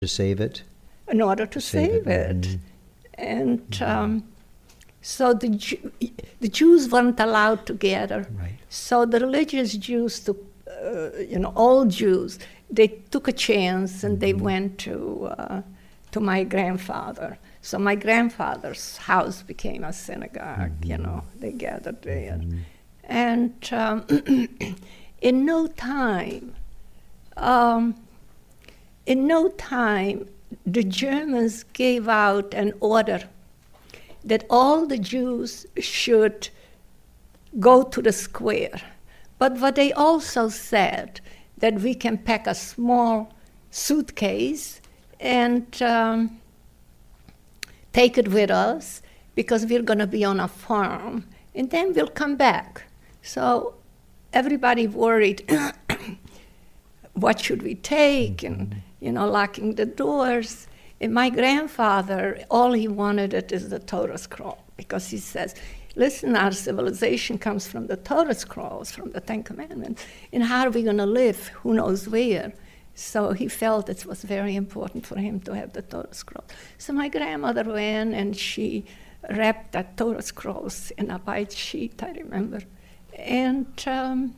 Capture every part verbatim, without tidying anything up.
To save it? In order to, to save, save it. it. Mm-hmm. And mm-hmm. um, so the Jew, the Jews weren't allowed to gather. Right. So the religious Jews, took, uh, you know, all Jews, they took a chance and mm-hmm. they went to uh, to my grandfather. So my grandfather's house became a synagogue, mm-hmm. you know, they gathered there. Mm-hmm. And um, in no time, um, in no time, the Germans gave out an order that all the Jews should go to the square. But what they also said, that we can pack a small suitcase and um, take it with us because we're going to be on a farm, and then we'll come back. So everybody worried, what should we take? And, you know, locking the doors. And my grandfather, all he wanted it is the Torah scroll, because he says, listen, our civilization comes from the Torah scrolls, from the Ten Commandments, and how are we going to live? Who knows where? So he felt it was very important for him to have the Torah scroll. So my grandmother went and she wrapped that Torah scrolls in a white sheet, I remember. And um,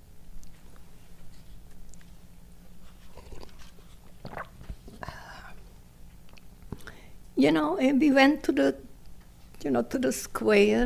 you know, and we went to the, you know, to the square.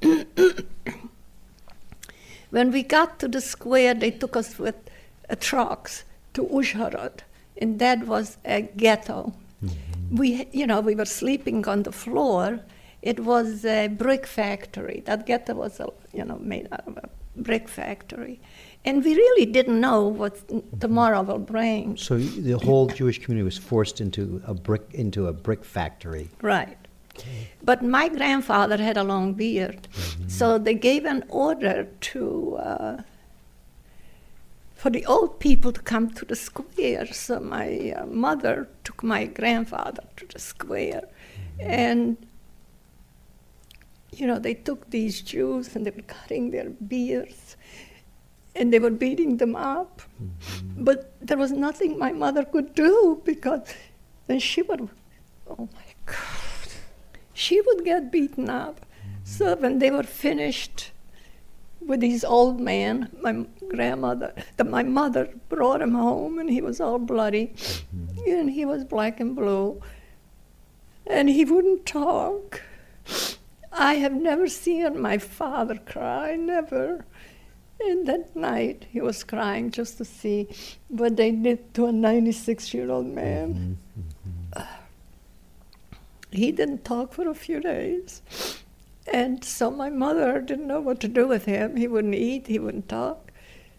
When we got to the square, they took us with uh, trucks to Uzhhorod, and that was a ghetto. Mm-hmm. We, you know, we were sleeping on the floor. It was a brick factory. That ghetto was, a, you know, made out of a brick factory. And we really didn't know what tomorrow will bring. So the whole Jewish community was forced into a brick into a brick factory. Right. But my grandfather had a long beard, mm-hmm. so they gave an order to uh, for the old people to come to the square. So my uh, mother took my grandfather to the square, mm-hmm. and you know, they took these Jews and they were cutting their beards. And they were beating them up. Mm-hmm. But there was nothing my mother could do, because then she would, oh my God, she would get beaten up. Mm-hmm. So when they were finished with these old men, my grandmother, the, my mother brought him home, and he was all bloody, mm-hmm. and he was black and blue, and he wouldn't talk. I have never seen my father cry, never. And that night, he was crying just to see what they did to a ninety-six-year-old man. Mm-hmm. Uh, he didn't talk for a few days. And so my mother didn't know what to do with him. He wouldn't eat, he wouldn't talk.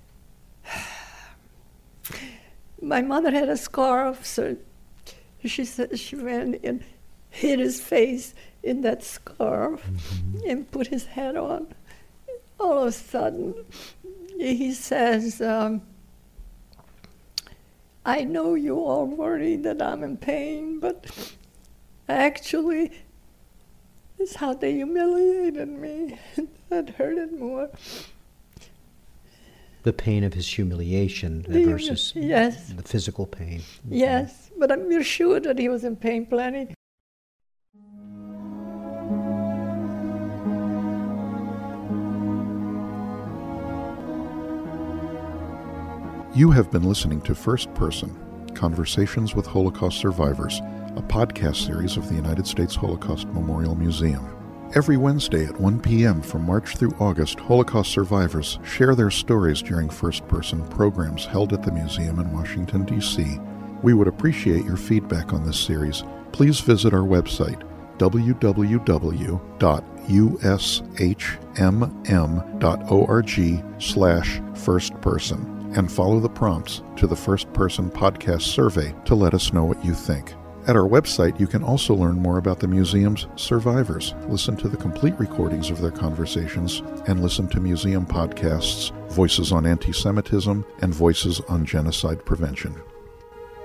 My mother had a scarf, so she said she went and hid his face in that scarf, mm-hmm. and put his head on. All of a sudden, he says, um, I know you all worry that I'm in pain, but actually, it's how they humiliated me that hurted more. The pain of his humiliation the versus humi- yes. the physical pain. Yes, but I'm sure that he was in pain plenty. You have been listening to First Person, Conversations with Holocaust Survivors, a podcast series of the United States Holocaust Memorial Museum. Every Wednesday at one p.m. from March through August, Holocaust survivors share their stories during First Person programs held at the museum in Washington, D C. We would appreciate your feedback on this series. Please visit our website, w w w dot u s h m m dot org slash first person. And follow the prompts to the First Person Podcast survey to let us know what you think. At our website, you can also learn more about the museum's survivors, listen to the complete recordings of their conversations, and listen to museum podcasts, Voices on Anti-Semitism and Voices on Genocide Prevention.